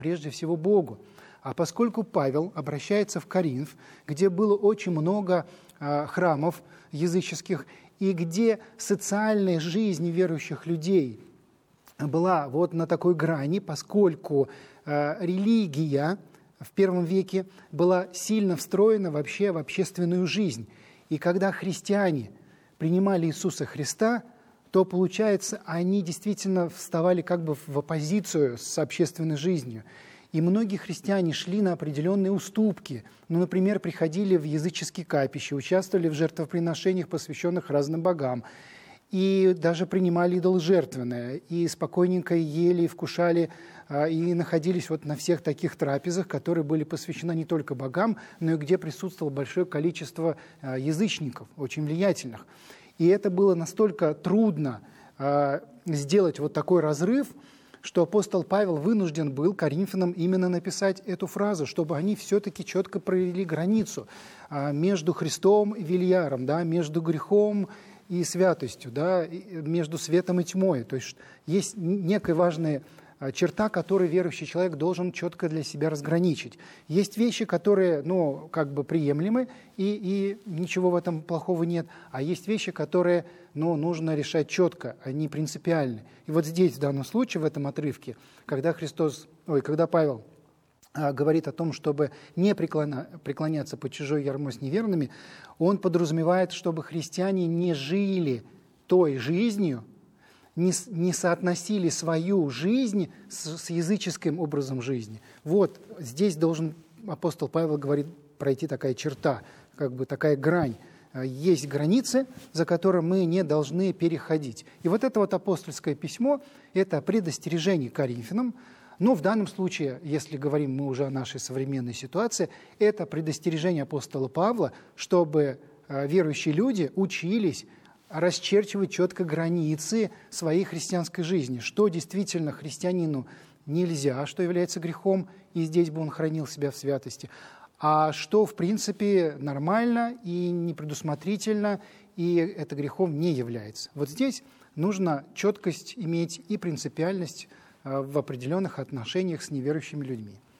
прежде всего Богу. А поскольку Павел обращается в Коринф, где было очень много храмов языческих, и где социальная жизнь верующих людей была вот на такой грани, поскольку религия в первом веке была сильно встроена вообще в общественную жизнь. И когда христиане принимали Иисуса Христа, то, получается, они действительно вставали как бы в оппозицию с общественной жизнью. И многие христиане шли на определенные уступки. Ну, например, приходили в языческие капища, участвовали в жертвоприношениях, посвященных разным богам. И даже принимали идоложертвенное. И спокойненько ели, и вкушали, и находились вот на всех таких трапезах, которые были посвящены не только богам, но и где присутствовало большое количество язычников, очень влиятельных. И это было настолько трудно сделать вот такой разрыв, что апостол Павел вынужден был коринфянам именно написать эту фразу, чтобы они все-таки четко провели границу между Христом и Вельяром, да, между грехом и святостью, да, между светом и тьмой. То есть некая важная черта, которую верующий человек должен четко для себя разграничить. Есть вещи, которые, ну, как бы приемлемы, и ничего в этом плохого нет, а есть вещи, которые, ну, нужно решать четко, они принципиальны. И вот здесь, в данном случае, в этом отрывке, когда Павел говорит о том, чтобы не преклоняться под чужой ярмо с неверными, он подразумевает, чтобы христиане не жили той жизнью, не соотносили свою жизнь с языческим образом жизни. Вот здесь должен апостол Павел говорит пройти такая черта, как бы такая грань. Есть границы, за которые мы не должны переходить. И вот это вот апостольское письмо – это предостережение Коринфянам. Но в данном случае, если говорим мы уже о нашей современной ситуации, это предостережение апостола Павла, чтобы верующие люди учились расчерчивать четко границы своей христианской жизни, что действительно христианину нельзя, что является грехом, и здесь бы он хранил себя в святости, а что, в принципе, нормально и непредусмотрительно, и это грехом не является. Вот здесь нужно четкость иметь и принципиальность в определенных отношениях с неверующими людьми.